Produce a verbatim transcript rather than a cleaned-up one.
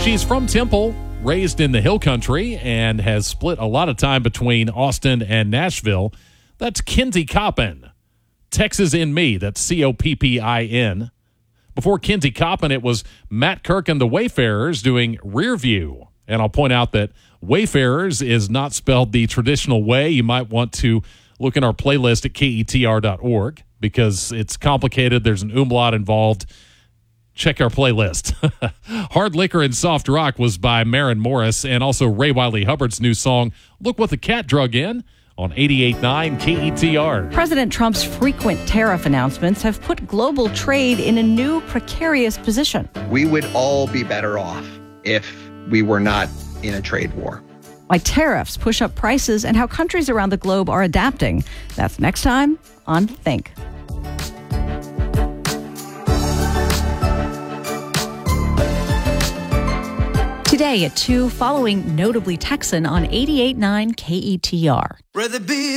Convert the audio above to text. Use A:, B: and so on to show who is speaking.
A: She's from Temple, raised in the Hill Country, and has split a lot of time between Austin and Nashville. That's Kenzie Coppin. Texas in Me. That's C O P P I N. Before Kenzie Coppin, it was Matt Kirk and the Wayfarers doing Rear View. And I'll point out that Wayfarers is not spelled the traditional way. You might want to look in our playlist at K E T R dot org because it's complicated. There's an umlaut involved. Check our playlist. Hard Liquor and Soft Rock was by Maren Morris, and also Ray Wiley Hubbard's new song, Look What the Cat Drug In, on eighty-eight point nine K E T R.
B: President Trump's frequent tariff announcements have put global trade in a new precarious position.
C: We would all be better off if we were not in a trade war.
B: Why tariffs push up prices and how countries around the globe are adapting. That's next time on Think. Today at two, following Notably Texan on eighty-eight point nine K E T R.
D: Rather be